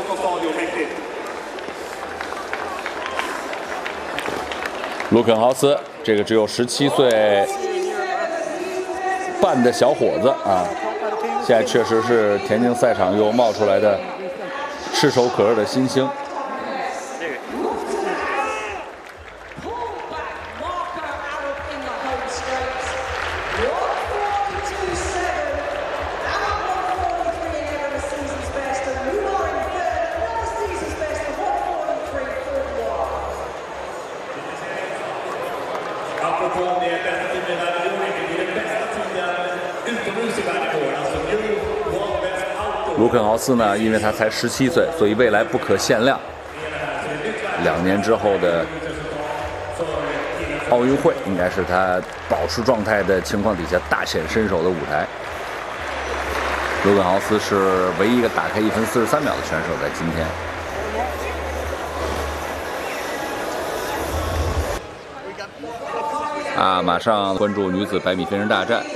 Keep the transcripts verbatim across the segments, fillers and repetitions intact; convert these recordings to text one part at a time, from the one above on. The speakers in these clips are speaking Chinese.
卢肯豪斯，这个只有十七岁半的小伙子啊，现在确实是田径赛场又冒出来的炙手可热的新星。 卢肯豪斯呢，因为他才十七岁，所以未来不可限量。两年之后的奥运会，应该是他保持状态的情况底下大显身手的舞台。卢肯豪斯是唯一一个打开一分四十三秒的选手，在今天。啊，马上关注女子百米飞人大战。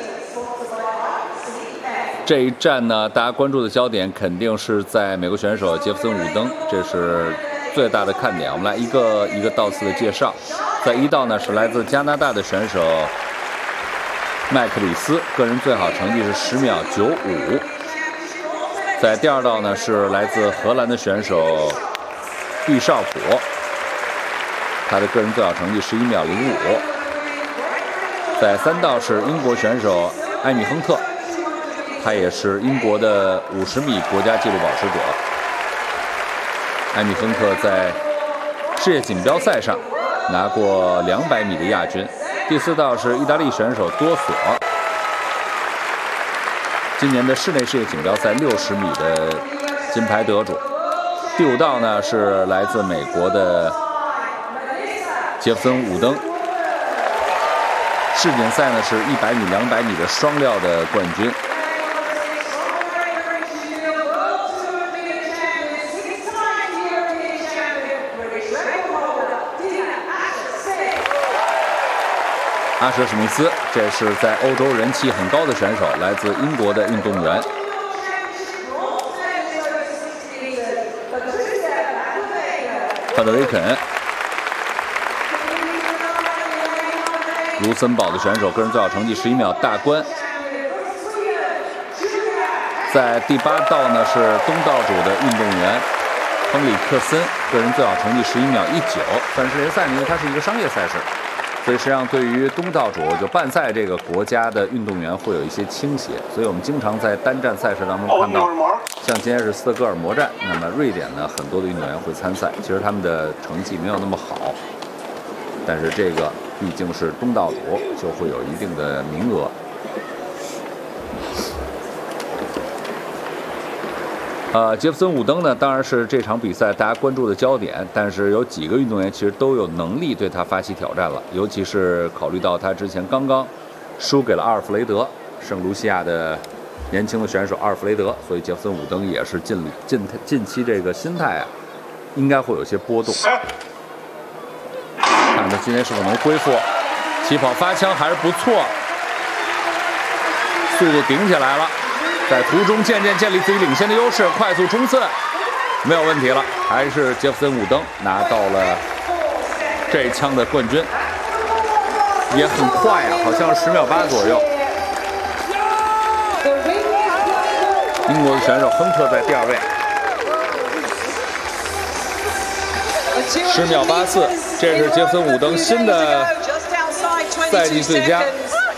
这一站呢，大家关注的焦点肯定是在美国选手杰弗森·伍登，这是最大的看点。我们来一个一个道次的介绍。在一道呢是来自加拿大的选手麦克里斯，个人最好成绩是十秒九五。在第二道呢是来自荷兰的选手毕绍普，他的个人最好成绩十一秒零五。在三道是英国选手艾米亨特。 他也是英国的五十米国家纪录保持者。艾米亨特在世界锦标赛上拿过两百米的亚军。第四道是意大利选手多索，今年的室内世界锦标赛六十米的金牌得主。第五道呢是来自美国的杰弗森·伍登。世锦赛呢是一百米、两百米的双料的冠军。 阿舍史密斯，这是在欧洲人气很高的选手，来自英国的运动员。范德维肯，卢森堡的选手，个人最好成绩十一秒大关。在第八道呢是东道主的运动员亨里克森，个人最好成绩十一秒一九。算是联赛，因为它是一个商业赛事。 所以实际上，对于东道主就办赛这个国家的运动员会有一些倾斜，所以我们经常在单站赛事当中看到，像今天是斯德哥尔摩站，那么瑞典呢很多的运动员会参赛，其实他们的成绩没有那么好，但是这个毕竟是东道主，就会有一定的名额。呃，杰弗森·伍登呢，当然是这场比赛大家关注的焦点，但是有几个运动员其实都有能力对他发起挑战了，尤其是考虑到他之前刚刚输给了阿尔弗雷德，圣卢西亚的年轻的选手阿尔弗雷德，所以杰弗森·伍登也是近近近期这个心态啊，应该会有些波动。看他今天是否能恢复，起跑发枪还是不错，速度顶起来了。 在途中渐渐建立自己领先的优势，快速冲刺没有问题了，还是杰弗森·伍登拿到了这一枪的冠军，也很快啊，好像是十秒八左右。英国的选手亨特在第二位，十秒八四，这是杰弗森·伍登新的赛季最佳。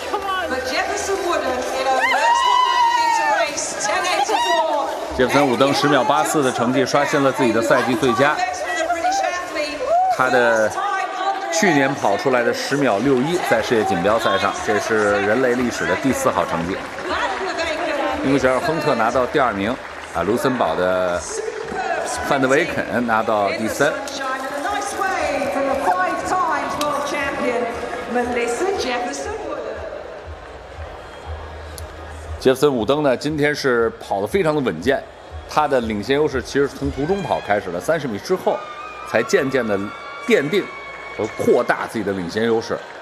杰弗森·伍登十秒八四的成绩刷新了自己的赛季最佳，他的去年跑出来的十秒六一在世界锦标赛上，这是人类历史的第四好成绩。英国选手亨特拿到第二名，啊，卢森堡的范德维肯拿到第三。杰弗森·伍登呢，今天是跑得非常的稳健，他的领先优势其实从途中跑开始了，三十米之后才渐渐的奠定和扩大自己的领先优势。